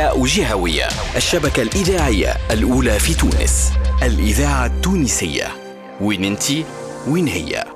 أنباء جهوية. الشبكة الإذاعية الأولى في تونس، الإذاعة التونسية. وين انتي وين هي؟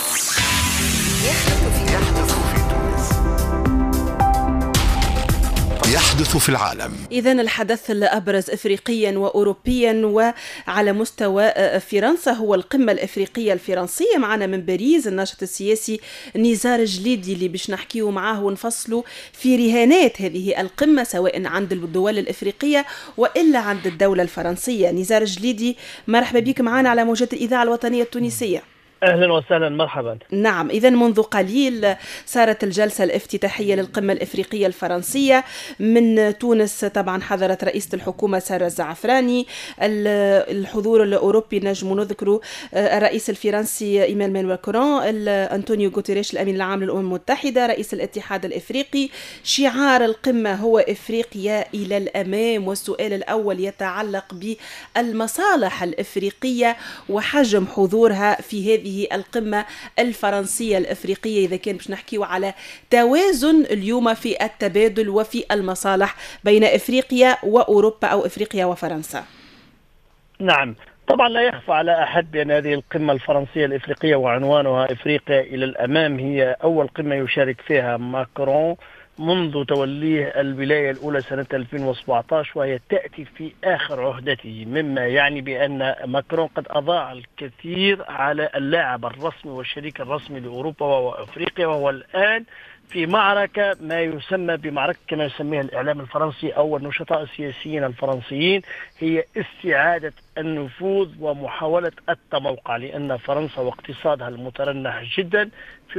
يحدث في العالم. إذن الحدث الأبرز إفريقيا وأوروبيا وعلى مستوى فرنسا هو القمة الإفريقية الفرنسية. معنا من باريس الناشط السياسي نزار جليدي اللي باش نحكيه معاه ونفصلوا في رهانات هذه القمة سواء عند الدول الإفريقية وإلا عند الدولة الفرنسية. نزار جليدي، مرحبا بك معنا على موجات الإذاعة الوطنية التونسية. أهلا وسهلا، مرحبا. نعم، إذن منذ قليل صارت الجلسة الافتتاحية للقمة الإفريقية الفرنسية. من تونس طبعا حضرت رئيسة الحكومة سارة الزعفراني. الحضور الأوروبي نجم نذكر الرئيس الفرنسي إيمانويل ماكرون، أنطونيو غوتيريش الأمين العام للأمم المتحدة، رئيس الاتحاد الإفريقي. شعار القمة هو إفريقيا إلى الأمام، والسؤال الأول يتعلق بالمصالح الإفريقية وحجم حضورها في هذه القمة الفرنسية الإفريقية، إذا كان باش نحكيو على توازن اليوم في التبادل وفي المصالح بين إفريقيا وأوروبا أو إفريقيا وفرنسا. نعم، طبعا لا يخفى على أحد بأن هذه القمة الفرنسية الإفريقية وعنوانها إفريقيا إلى الأمام هي أول قمة يشارك فيها ماكرون منذ توليه الولاية الأولى سنة 2017، وهي تأتي في آخر عهدته، مما يعني بأن ماكرون قد أضاع الكثير على اللاعب الرسمي والشريك الرسمي لأوروبا وأفريقيا، وهو الآن في معركة ما يسمى بمعركة كما يسميها الإعلام الفرنسي أو النشطاء السياسيين الفرنسيين، هي استعادة النفوذ ومحاولة التموقع، لأن فرنسا واقتصادها المترنح جدا في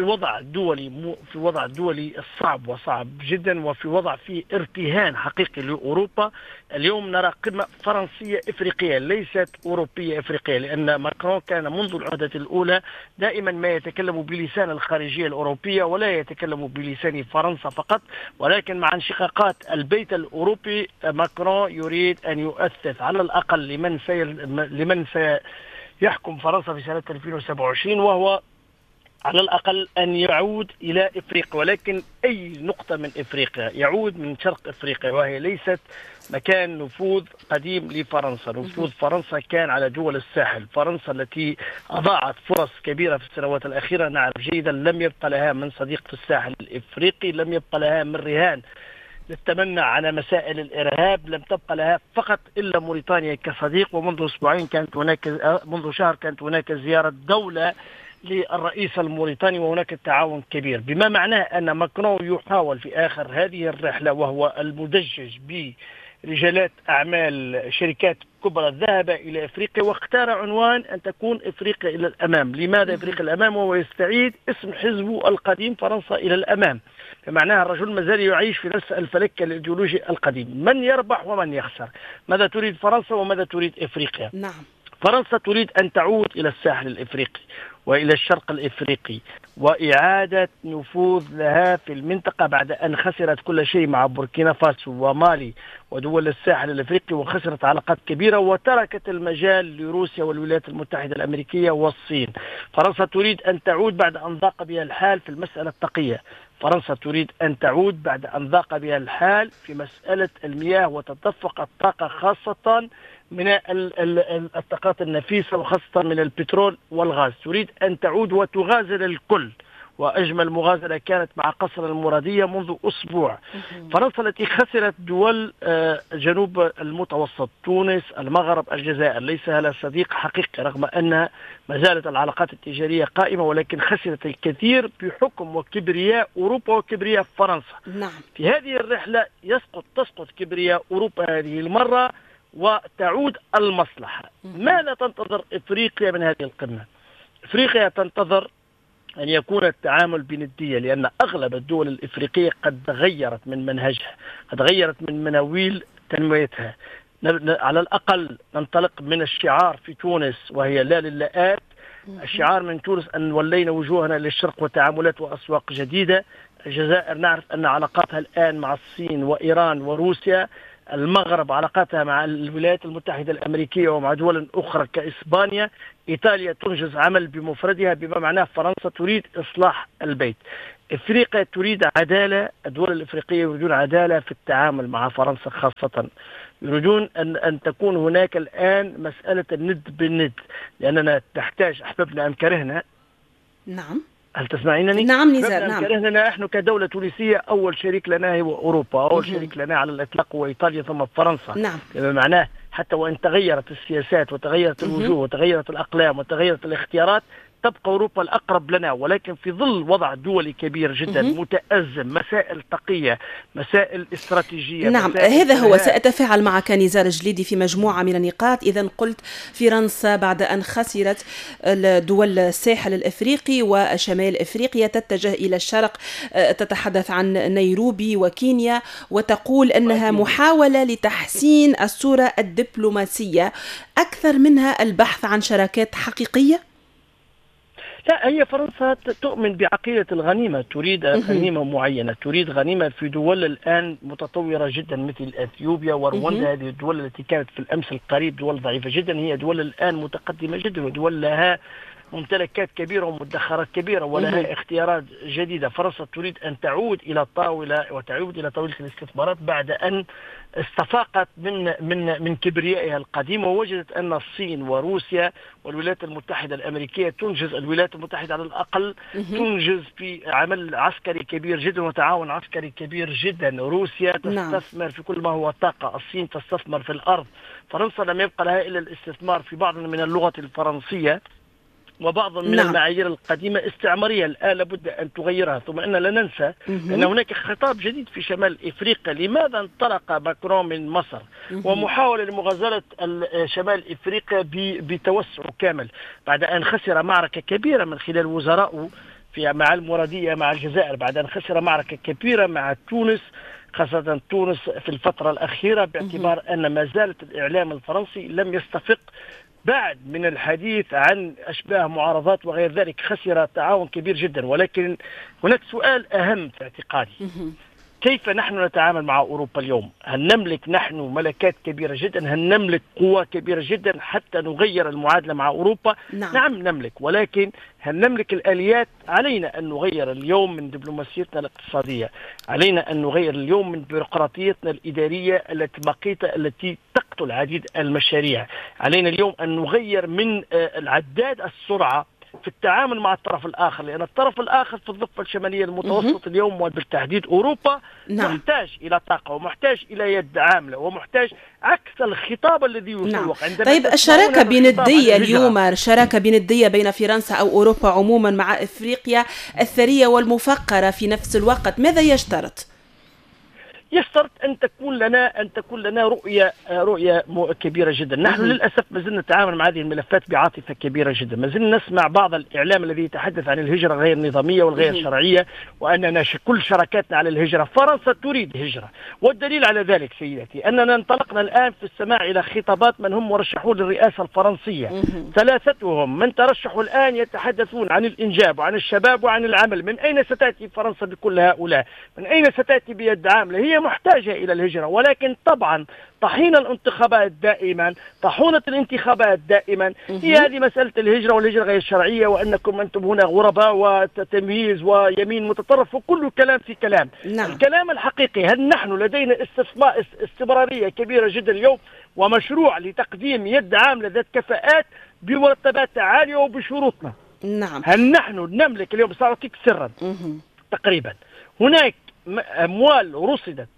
وضع دولي صعب وصعب جدا، وفي وضع فيه ارتهان حقيقي لأوروبا. اليوم نرى قمة فرنسية إفريقية ليست أوروبية إفريقية، لأن ماكرون كان منذ العهدة الأولى دائما ما يتكلم بلسان الخارجية الأوروبية ولا يتكلم بلسان فرنسا فقط، ولكن مع انشقاقات البيت الأوروبي ماكرون يريد أن يؤثث على الأقل لمن سيحكم فرنسا في سنة 2027، وهو على الأقل أن يعود إلى إفريقيا، ولكن أي نقطة من إفريقيا، يعود من شرق إفريقيا، وهي ليست مكان نفوذ قديم لفرنسا. نفوذ فرنسا كان على دول الساحل. فرنسا التي أضاعت فرص كبيرة في السنوات الأخيرة نعرف جيدا، لم يبقى لها من صديق في الساحل الإفريقي، لم يبقى لها من رهان للتمنع على مسائل الإرهاب، لم تبقى لها فقط إلا موريتانيا كصديق. ومنذ منذ شهر كانت هناك زيارة دولة للرئيس الموريتاني، وهناك تعاون كبير، بما معناه أن ماكرون يحاول في آخر هذه الرحلة وهو المدجج برجالات أعمال شركات كبرى الذهاب إلى إفريقيا، واختار عنوان أن تكون إفريقيا إلى الأمام. لماذا إفريقيا إلى الأمام؟ وهو يستعيد اسم حزبه القديم فرنسا إلى الأمام، بمعناها الرجل مازال يعيش في نفس الفلك الإيديولوجي القديم. من يربح ومن يخسر؟ ماذا تريد فرنسا وماذا تريد إفريقيا؟ نعم، فرنسا تريد أن تعود إلى الساحل الإفريقي وإلى الشرق الإفريقي وإعادة نفوذ لها في المنطقة بعد أن خسرت كل شيء مع بوركينا فاسو ومالي ودول الساحل الإفريقي، وخسرت علاقات كبيرة وتركت المجال لروسيا والولايات المتحدة الأمريكية والصين. فرنسا تريد أن تعود بعد أن ضاق بها الحال في المسألة الطاقية. فرنسا تريد أن تعود بعد أن ضاق بها الحال في مسألة المياه وتدفق الطاقة، خاصة من الطاقات النفيسة وخاصة من البترول والغاز. تريد أن تعود وتغازل الكل، وأجمل مغازلة كانت مع قصر المرادية منذ أسبوع. فرنسا التي خسرت دول جنوب المتوسط، تونس، المغرب، الجزائر، ليس لها صديق حقيقي رغم أن ما زالت العلاقات التجارية قائمة، ولكن خسرت الكثير بحكم وكبرياء أوروبا وكبرياء فرنسا. نعم. في هذه الرحلة تسقط كبرياء أوروبا هذه المرة وتعود المصلحة. ما لا تنتظر إفريقيا من هذه القمة؟ إفريقيا تنتظر أن يكون التعامل بندية، لأن أغلب الدول الإفريقية قد غيرت من منهجها، قد غيرت من مناويل تنميتها. على الأقل ننطلق من الشعار في تونس وهي لا للآت. الشعار من تونس أن ولينا وجوهنا للشرق وتعاملات وأسواق جديدة. الجزائر نعرف أن علاقاتها الآن مع الصين وإيران وروسيا. المغرب علاقاتها مع الولايات المتحدة الأمريكية ومع دول أخرى كإسبانيا. إيطاليا تنجز عمل بمفردها، بما معناه فرنسا تريد إصلاح البيت. افريقيا تريد عداله، الدول الافريقيه يريدون عداله في التعامل مع فرنسا خاصه، يريدون ان تكون هناك الان مساله الند بالند، لاننا نحتاج احببنا ام كرهنا. نعم. هل تسمعينني؟ نعم نزار. نعم. كرهنا نحن كدولة تونسية أول شريك لنا هو أوروبا، أول شريك لنا على الإطلاق هو إيطاليا ثم فرنسا. نعم. بما معناه حتى وإن تغيرت السياسات وتغيرت الوجوه وتغيرت الأقلام وتغيرت الاختيارات تبقى أوروبا الأقرب لنا، ولكن في ظل وضع دولي كبير جدا متأزم، مسائل تقية، مسائل استراتيجية. نعم، هذا هو. سأتفاعل معك نزار جليدي في مجموعة من النقاط. إذا قلت فرنسا بعد أن خسرت دول الساحل الأفريقي وشمال أفريقيا تتجه إلى الشرق، تتحدث عن نيروبي وكينيا وتقول أنها محاولة لتحسين الصورة الدبلوماسية أكثر منها البحث عن شراكات حقيقية. لا، هي فرنسا تؤمن بعقيدة الغنيمة، تريد غنيمة معينة، تريد غنيمة في دول الآن متطورة جدا مثل أثيوبيا ورواندا. هذه الدول التي كانت في الأمس القريب دول ضعيفة جدا هي دول الآن متقدمة جدا، ودول لها ممتلكات كبيرة ومدخرات كبيرة ولها اختيارات جديدة. فرنسا تريد أن تعود إلى الطاولة وتعود إلى طاولة الاستثمارات بعد أن استفاقت من كبريائها القديم، ووجدت أن الصين وروسيا والولايات المتحدة الأمريكية تنجز، الولايات المتحدة على الأقل تنجز في عمل عسكري كبير جدا وتعاون عسكري كبير جدا. روسيا تستثمر في كل ما هو طاقة، الصين تستثمر في الأرض. فرنسا لم يبقى لها إلا الاستثمار في بعض من اللغة الفرنسية وبعض من المعايير القديمة استعمارية، الآن لابد أن تغيرها. ثم أن لا ننسى أن هناك خطاب جديد في شمال إفريقيا. لماذا انطلق ماكرون من مصر ومحاولة لمغازلة شمال إفريقيا بتوسع كامل بعد أن خسر معركة كبيرة من خلال وزرائه مع المرادية مع الجزائر، بعد أن خسر معركة كبيرة مع تونس، خاصة تونس في الفترة الأخيرة، باعتبار أن ما زالت الإعلام الفرنسي لم يستفق بعد من الحديث عن أشباه معارضات وغير ذلك. خسر تعاون كبير جدا. ولكن هناك سؤال أهم في اعتقادي، كيف نحن نتعامل مع أوروبا اليوم؟ هل نملك نحن ملكات كبيرة جدا؟ هل نملك قوة كبيرة جدا حتى نغير المعادلة مع أوروبا؟ نعم نملك، ولكن هل نملك الآليات؟ علينا أن نغير اليوم من دبلوماسيتنا الاقتصادية، علينا أن نغير اليوم من بيروقراطيتنا الإدارية التي تقتل عديد المشاريع، علينا اليوم أن نغير من العداد السرعة في التعامل مع الطرف الآخر، لأن الطرف الآخر في الضفة الشمالية المتوسط اليوم وبالتحديد أوروبا محتاج إلى طاقة ومحتاج إلى يد عاملة ومحتاج عكس الخطاب الذي يسوق. طيب الشراكة بندية اليوم، الشراكة بندية بين فرنسا أو أوروبا عموما مع إفريقيا الثرية والمفقرة في نفس الوقت، ماذا يشترط؟ يشترط أن تكون لنا رؤية كبيرة جدا. نحن للأسف ما زلنا نتعامل مع هذه الملفات بعاطفة كبيرة جدا، ما زلنا نسمع بعض الإعلام الذي يتحدث عن الهجرة غير النظامية والغير شرعية، وأننا كل شراكاتنا على الهجرة. فرنسا تريد هجرة، والدليل على ذلك سيدتي أننا انطلقنا الآن في السماع إلى خطابات من هم مرشحون للرئاسة الفرنسية. ثلاثتهم من ترشحوا الآن يتحدثون عن الإنجاب وعن الشباب وعن العمل. من أين ستأتي فرنسا بكل هؤلاء؟ من أين ستأتي بيد عاملة؟ هي محتاجة إلى الهجرة، ولكن طبعا طحين الانتخابات دائما، طاحونة الانتخابات دائما هي هذه مسألة الهجرة والهجرة غير الشرعية، وأنكم أنتم هنا غرباء وتمييز ويمين متطرف وكل كلام في كلام. الكلام الحقيقي، هل نحن لدينا استمرارية كبيرة جدا اليوم ومشروع لتقديم يد عاملة ذات كفاءات بمرتبات عالية وبشروطنا؟ هل نحن نملك اليوم؟ سأعطيك سرا تقريبا، هناك أموال رصدت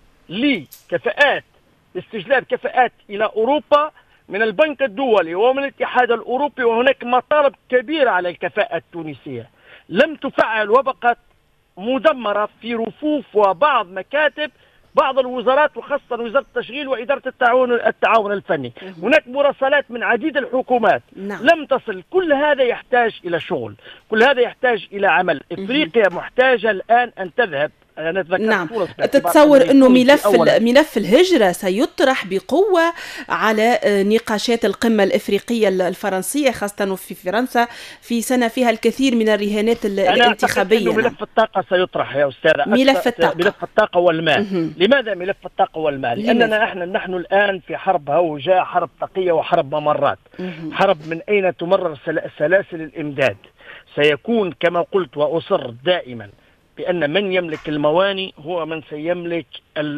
لكفاءات استجلاب كفاءات إلى أوروبا من البنك الدولي ومن الاتحاد الأوروبي، وهناك مطالب كبيرة على الكفاءة التونسية لم تفعل وبقت مدمرة في رفوف وبعض مكاتب بعض الوزارات، وخاصة وزارة التشغيل وإدارة التعاون الفني. هناك مراسلات من عديد الحكومات لم تصل. كل هذا يحتاج إلى شغل، كل هذا يحتاج إلى عمل. إفريقيا محتاجة الآن أن تذهب. تتصور أنه ملف الهجرة سيطرح بقوة على نقاشات القمة الإفريقية الفرنسية، خاصة في فرنسا في سنة فيها الكثير من الرهانات الانتخابية. ملف الطاقة سيطرح يا أستاذة، ملف الطاقة والماء. لماذا ملف الطاقة والماء؟ لأننا نحن الآن في حرب هوجاء، حرب طاقية وحرب ممرات. حرب من أين تمرر سلاسل الإمداد. سيكون كما قلت وأصر دائما بأن من يملك المواني هو من سيملك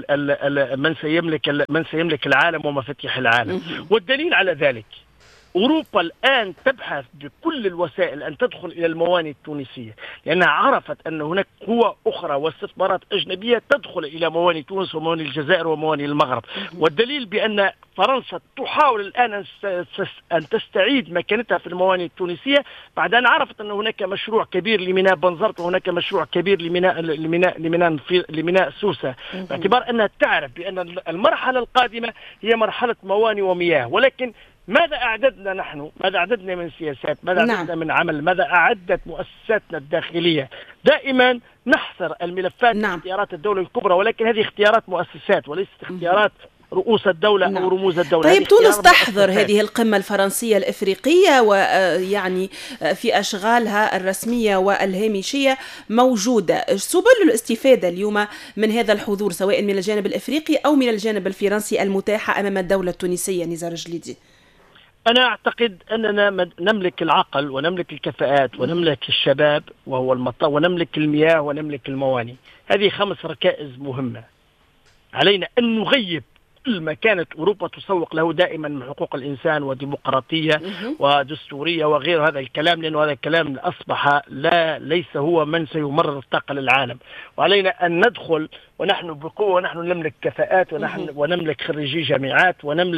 من سيملك العالم ومفاتيح العالم. والدليل على ذلك أوروبا الآن تبحث بكل الوسائل أن تدخل إلى المواني التونسية، لأنها عرفت أن هناك قوى أخرى واستثمارات أجنبية تدخل إلى مواني تونس ومواني الجزائر ومواني المغرب. والدليل بأن فرنسا تحاول الآن أن تستعيد مكانتها في المواني التونسية بعد أن عرفت أن هناك مشروع كبير لميناء بنزرت وهناك مشروع كبير لميناء سوسة، باعتبار أنها تعرف بأن المرحلة القادمة هي مرحلة مواني ومياه. ولكن ماذا أعددنا نحن؟ ماذا أعددنا من سياسات؟ ماذا أعددنا من عمل؟ ماذا أعدت مؤسساتنا الداخلية؟ دائما نحصر الملفات في اختيارات الدولة الكبرى، ولكن هذه اختيارات مؤسسات وليست اختيارات رؤوس الدولة أو رموز الدولة. طيب تونس تحضر هذه القمة الفرنسية الإفريقية، ويعني في أشغالها الرسمية والهامشية موجودة. سبل الاستفادة اليوم من هذا الحضور سواء من الجانب الإفريقي أو من الجانب الفرنسي المتاحة أمام الدولة التونسية؟ نزار جليدي، أنا أعتقد أننا نملك العقل ونملك الكفاءات ونملك الشباب وهو المطار ونملك المياه ونملك المواني. هذه 5 ركائز مهمة. علينا أن نغيب كل ما كانت أوروبا تسوق له دائما من حقوق الإنسان وديمقراطية ودستورية وغير هذا الكلام، لأنه هذا الكلام أصبح ليس هو من سيمرر الطاقة للعالم. وعلينا أن ندخل ونحن بقوة، ونحن نملك كفاءات، ونملك خريجي جامعات،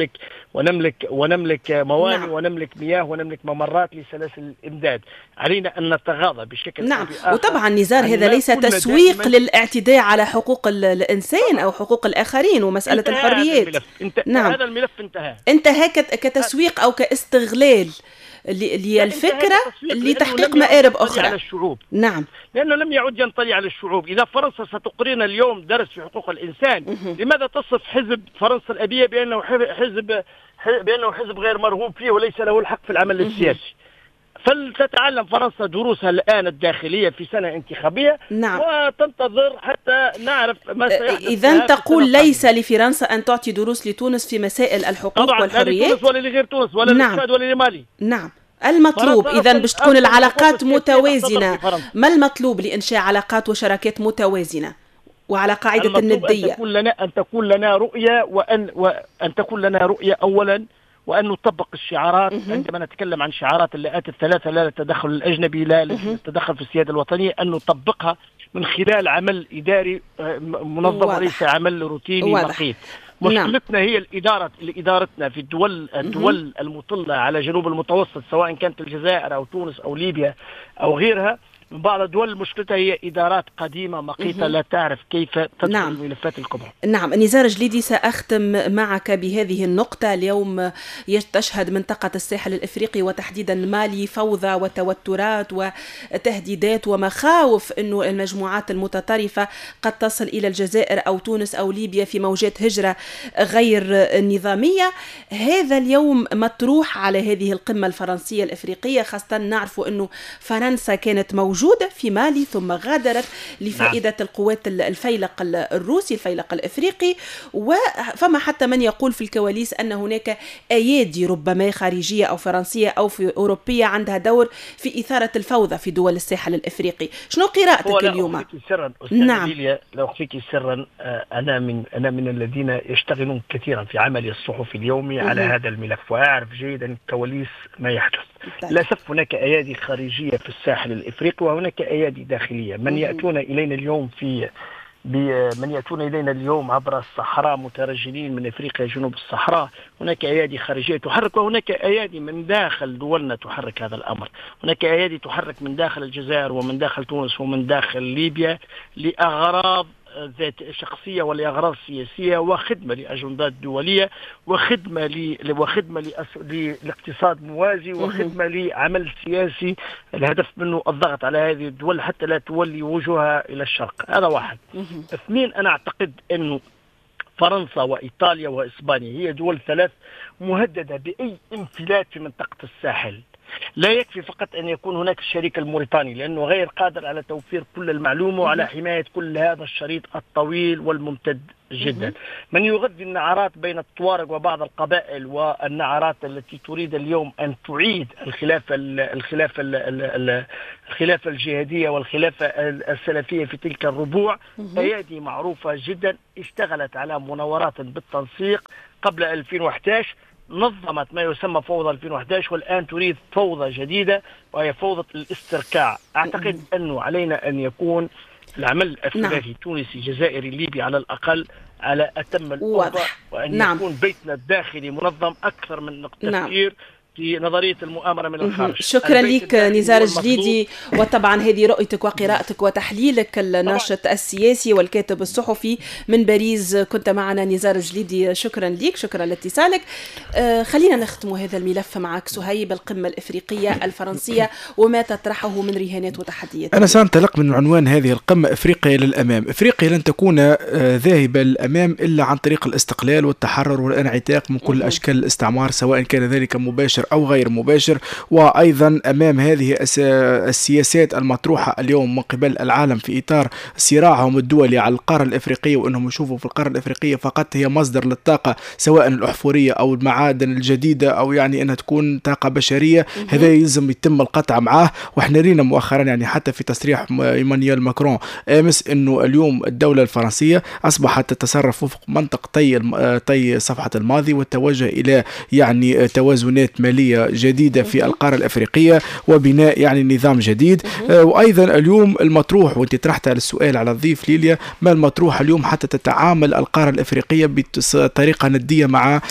ونملك موانئ، ونملك مياه، ونملك ممرات لسلاسل الإمداد. علينا أن نتغاضى بشكل وطبعا نزار هذا ليس تسويق للاعتداء على حقوق الإنسان أو حقوق الآخرين ومسألة الحريات. هذا الملف انتهى كتسويق أو كاستغلال للفكرة لتحقيق مآرب أخرى على الشعوب. نعم، لأنه لم يعد ينطلي على الشعوب. إذا فرنسا ستقرينا اليوم درس في حقوق الإنسان، لماذا تصف حزب فرنسا الأبية بأنه حزب غير مرغوب فيه وليس له الحق في العمل السياسي؟ فلتتعلم فرنسا دروسها الآن الداخلية في سنة انتخابية. وتنتظر حتى نعرف ما سيحدث. إذن تقول ليس لفرنسا أن تعطي دروس لتونس في مسائل الحقوق والحريات؟ طبعا لا لتونس ولا لغير تونس ولا للتشاد ولا لمالي. نعم، المطلوب إذن باش تكون العلاقات متوازنة. ما المطلوب لإنشاء علاقات وشراكات متوازنة وعلى قاعدة الندية؟ أن تكون لنا رؤية، وأن تكون لنا رؤية أولا، وأن نطبق الشعارات. عندما نتكلم عن شعارات اللائات الثلاثة، لا للتدخل الأجنبي، لا للتدخل في السيادة الوطنية، أن نطبقها من خلال عمل إداري منظم وليس عمل روتيني مقيت. مشكلتنا هي إدارتنا في الدول المطلة على جنوب المتوسط، سواء كانت الجزائر أو تونس أو ليبيا أو غيرها من بعض الدول. مشكلتها هي إدارات قديمة مقيتة لا تعرف كيف تدخل الملفات الكبرى. نعم، نزار جليدي، سأختم معك بهذه النقطة. اليوم تشهد منطقة الساحل الإفريقي وتحديدا مالي فوضى وتوترات وتهديدات ومخاوف أنه المجموعات المتطرفة قد تصل إلى الجزائر أو تونس أو ليبيا في موجات هجرة غير نظامية. هذا اليوم مطروح على هذه القمة الفرنسية الإفريقية، خاصة نعرف أنه فرنسا كانت موجودة في مالي ثم غادرت لفائدة القوات الفيلق الروسي الفيلق الإفريقي. وفما حتى من يقول في الكواليس أن هناك أيادي ربما خارجية أو فرنسية أو في أوروبية عندها دور في إثارة الفوضى في دول الساحل الإفريقي. شنو قراءتك اليوم؟ نعم، لو أخفيك سرا، أنا من الذين يشتغلون كثيرا في عملي الصحفي اليومي على هذا الملف، وأعرف جيدا كواليس ما يحدث. للأسف هناك أيادي خارجية في الساحل الإفريقي وهناك أيادي داخلية. من يأتون إلينا اليوم عبر الصحراء مترجلين من إفريقيا جنوب الصحراء، هناك أيادي خارجية تحرك، وهناك أيادي من داخل دولنا تحرك هذا الأمر. هناك أيادي تحرك من داخل الجزائر ومن داخل تونس ومن داخل ليبيا لأغراض ذات شخصية ولأغراض سياسية وخدمة لأجندات دولية وخدمة لاقتصاد موازي وخدمة لعمل سياسي الهدف منه الضغط على هذه الدول حتى لا تولي وجهها إلى الشرق. هذا واحد. اثنين، أنا أعتقد أنه فرنسا وإيطاليا وإسبانيا هي دول 3 مهددة بأي انفلات في منطقة الساحل. لا يكفي فقط أن يكون هناك الشريك الموريتاني، لأنه غير قادر على توفير كل المعلومة وعلى حماية كل هذا الشريط الطويل والممتد جدا. من يغذي النعرات بين الطوارق وبعض القبائل والنعرات التي تريد اليوم أن تعيد الخلافة الجهادية والخلافة السلفية في تلك الربوع، أيادي معروفة جدا اشتغلت على مناورات بالتنسيق قبل 2011، نظمت ما يسمى فوضى 2011، والآن تريد فوضى جديدة وهي فوضى الاستركاع. أعتقد أنه علينا أن يكون العمل الثلاثي تونسي جزائري ليبي على الأقل على أتم الأوضاع، وأن يكون بيتنا الداخلي منظم أكثر من التفكير في نظرية المؤامرة من الخارج. شكرا لك نزار الجليدي، وطبعا هذه رؤيتك وقراءتك وتحليلك الناشط السياسي والكاتب الصحفي من باريس. كنت معنا نزار الجليدي، شكرا لك، شكرا لاتصالك. خلينا نختم هذا الملف معك سهيب، القمة الإفريقية الفرنسية وما تطرحه من رهانات وتحديات. أنا سأنطلق من عنوان هذه القمة: إفريقيا للأمام. إفريقيا لن تكون ذاهبة للأمام إلا عن طريق الاستقلال والتحرر والانعتاق من كل أشكال الاستعمار، سواء كان ذلك مباشر أو غير مباشر. وأيضا أمام هذه السياسات المطروحة اليوم من قبل العالم في إطار صراعهم الدولي على القارة الإفريقية، وأنهم يشوفوا في القارة الإفريقية فقط هي مصدر للطاقة، سواء الأحفورية أو المعادن الجديدة أو يعني أنها تكون طاقة بشرية، هذا يلزم يتم القطع معه. وإحنا رينا مؤخرا يعني حتى في تصريح إيمانويل ماكرون أمس أنه اليوم الدولة الفرنسية أصبحت تتصرف وفق منطق طي صفحة الماضي، والتوجه إلى يعني توازنات مالية جديدة في القارة الأفريقية وبناء يعني نظام جديد. وأيضا اليوم المطروح، وانت طرحت على السؤال على الضيف ليليا، ما المطروح اليوم حتى تتعامل القارة الأفريقية بطريقة ندية مع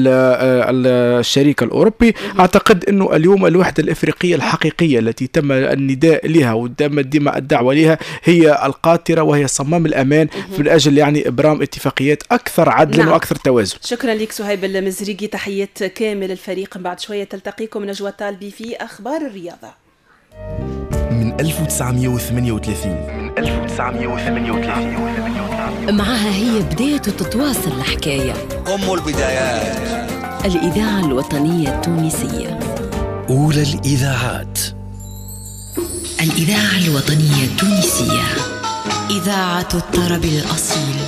الشريك الأوروبي. أعتقد أنه اليوم الوحدة الأفريقية الحقيقية التي تم النداء لها وتم ديما الدعوة لها هي القاطرة، وهي صمام الأمان من أجل يعني إبرام اتفاقيات أكثر عدلا وأكثر توازن. شكرا لك سهيب المزريقي، تحية كامل الفريق. بعد شوية تلتقيكم نجوى طالبي في أخبار الرياضة. من 1938 معها هي بداية تتواصل الحكاية، أم البدايات، الإذاعة الوطنية التونسية، أولى الإذاعات، الإذاعة الوطنية التونسية، إذاعة الطرب الأصيل.